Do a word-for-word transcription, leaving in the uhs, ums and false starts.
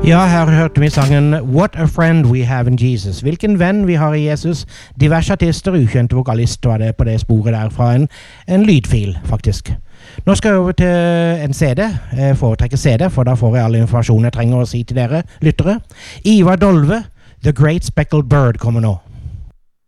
Ja, her hørte vi sangen What a Friend We Have in Jesus. Hvilken venn vi har i Jesus. Diverse artister, ukjent vokalist var det på det sporet der fra en, en lydfil, faktisk. Nå skal jeg over til en C D. Jeg foretrekker C D, for da får jeg all informasjon jeg trenger å si til dere lyttere. Ivar Dolve, The Great Speckled Bird, kommer nå.